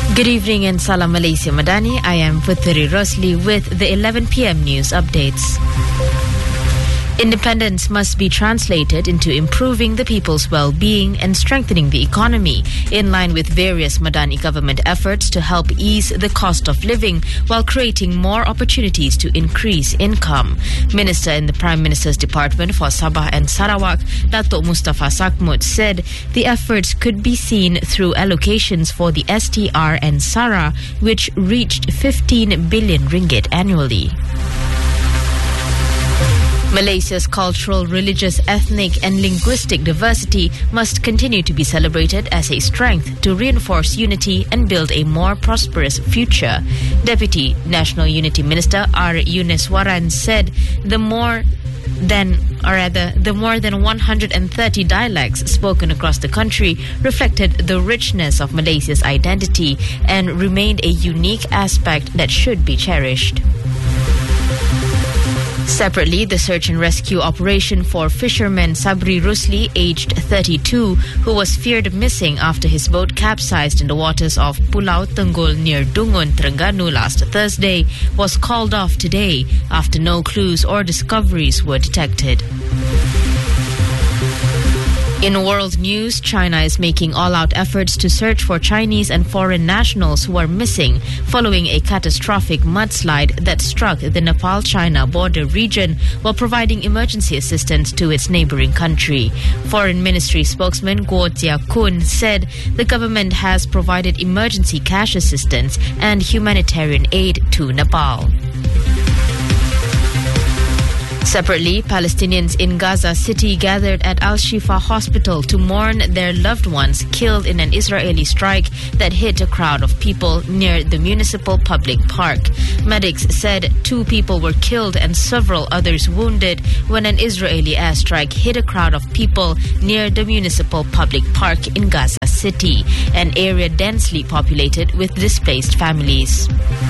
Good evening and Salam Malaysia Madani. I am Puteri Rosli with the 11 p.m. news updates. Independence must be translated into improving the people's well-being and strengthening the economy, in line with various Madani government efforts to help ease the cost of living while creating more opportunities to increase income. Minister in the Prime Minister's Department for Sabah and Sarawak, Datuk Mustafa Sakmut, said the efforts could be seen through allocations for the STR and SARA, which reached 15 billion ringgit annually. Malaysia's cultural, religious, ethnic and linguistic diversity must continue to be celebrated as a strength to reinforce unity and build a more prosperous future. Deputy National Unity Minister R. Yuneswaran said the more than 130 dialects spoken across the country reflected the richness of Malaysia's identity and remained a unique aspect that should be cherished. Separately, the search and rescue operation for fisherman Sabri Rusli, aged 32, who was feared missing after his boat capsized in the waters of Pulau Tenggol near Dungun, Terengganu last Thursday, was called off today after no clues or discoveries were detected. In world news, China is making all-out efforts to search for Chinese and foreign nationals who are missing following a catastrophic mudslide that struck the Nepal-China border region while providing emergency assistance to its neighboring country. Foreign Ministry spokesman Guo Jiakun said the government has provided emergency cash assistance and humanitarian aid to Nepal. Separately, Palestinians in Gaza City gathered at Al-Shifa Hospital to mourn their loved ones killed in an Israeli strike that hit a crowd of people near the municipal public park. Medics said 2 people were killed and several others wounded when an Israeli airstrike hit a crowd of people near the municipal public park in Gaza City, an area densely populated with displaced families.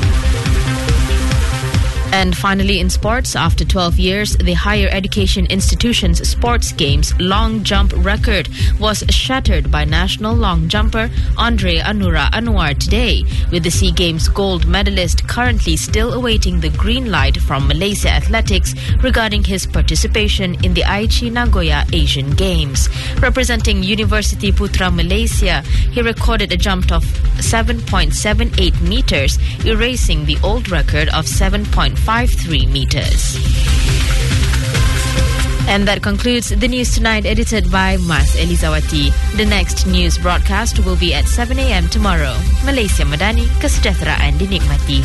And finally, in sports, after 12 years, the higher education institution's sports games long jump record was shattered by national long jumper Andre Anura Anwar today, with the SEA Games gold medalist currently still awaiting the green light from Malaysia Athletics regarding his participation in the Aichi Nagoya Asian Games. Representing University Putra Malaysia, he recorded a jump of 7.78 meters, erasing the old record of 7.53 meters. And that concludes the news tonight, edited by Mas Elizawati. The next news broadcast will be at 7 a.m. tomorrow. Malaysia Madani, kesejahteraan dinikmati.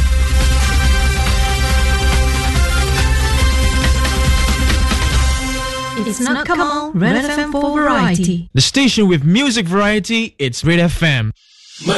It's not Kamal, Red FM for variety. The station with music variety, it's Red FM.